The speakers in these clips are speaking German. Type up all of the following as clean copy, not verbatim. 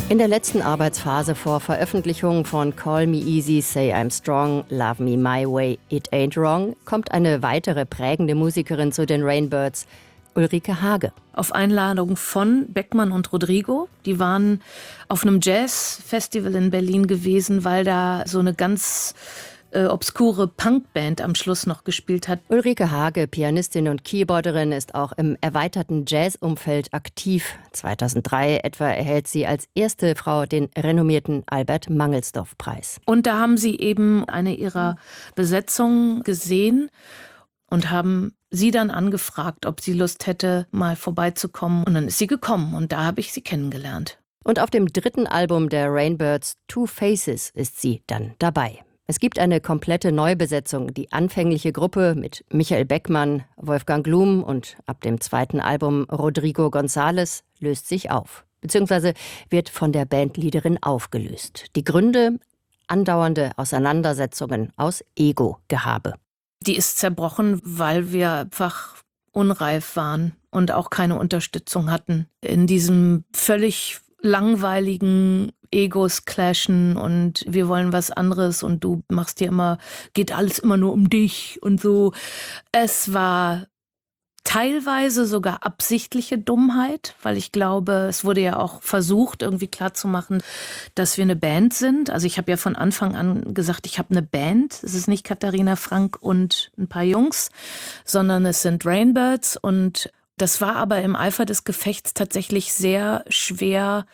In der letzten Arbeitsphase vor Veröffentlichung von Call Me Easy, Say I'm Strong, Love Me My Way, It Ain't Wrong, kommt eine weitere prägende Musikerin zu den Rainbirds, Ulrike Hage. Auf Einladung von Beckmann und Rodrigo. Die waren auf einem Jazz-Festival in Berlin gewesen, weil da so eine ganz obskure Punkband am Schluss noch gespielt hat. Ulrike Hage, Pianistin und Keyboarderin, ist auch im erweiterten Jazzumfeld aktiv. 2003 etwa erhält sie als erste Frau den renommierten Albert-Mangelsdorff-Preis. Und da haben sie eben eine ihrer Besetzungen gesehen und haben sie dann angefragt, ob sie Lust hätte, mal vorbeizukommen. Und dann ist sie gekommen und da habe ich sie kennengelernt. Und auf dem dritten Album der Rainbirds, Two Faces, ist sie dann dabei. Es gibt eine komplette Neubesetzung. Die anfängliche Gruppe mit Michael Beckmann, Wolfgang Glum und ab dem zweiten Album Rodrigo González löst sich auf. Beziehungsweise wird von der Bandleaderin aufgelöst. Die Gründe? Andauernde Auseinandersetzungen aus Ego-Gehabe. Die ist zerbrochen, weil wir einfach unreif waren und auch keine Unterstützung hatten. In diesem völlig langweiligen Egos clashen und wir wollen was anderes und du machst dir immer, geht alles immer nur um dich und so. Es war teilweise sogar absichtliche Dummheit, weil ich glaube, es wurde ja auch versucht, irgendwie klarzumachen, dass wir eine Band sind. Also ich habe ja von Anfang an gesagt, ich habe eine Band. Es ist nicht Katharina Frank und ein paar Jungs, sondern es sind Rainbirds. Und das war aber im Eifer des Gefechts tatsächlich sehr schwer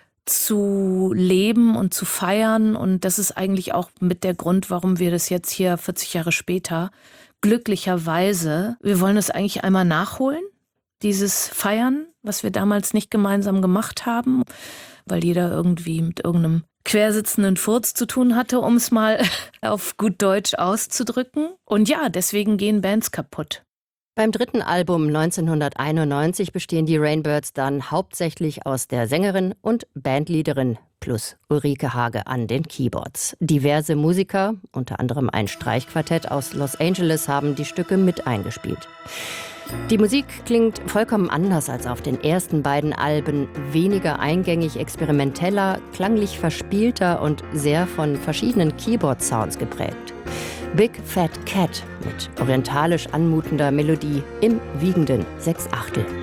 zu leben und zu feiern. Und das ist eigentlich auch mit der Grund, warum wir das jetzt hier 40 Jahre später glücklicherweise, wir wollen es eigentlich einmal nachholen, dieses Feiern, was wir damals nicht gemeinsam gemacht haben, weil jeder irgendwie mit irgendeinem quersitzenden Furz zu tun hatte, um es mal auf gut Deutsch auszudrücken. Und ja, deswegen gehen Bands kaputt. Beim dritten Album 1991 bestehen die Rainbirds dann hauptsächlich aus der Sängerin und Bandleaderin plus Ulrike Hage an den Keyboards. Diverse Musiker, unter anderem ein Streichquartett aus Los Angeles, haben die Stücke mit eingespielt. Die Musik klingt vollkommen anders als auf den ersten beiden Alben, weniger eingängig, experimenteller, klanglich verspielter und sehr von verschiedenen Keyboard-Sounds geprägt. Big Fat Cat mit orientalisch anmutender Melodie im wiegenden 6/8.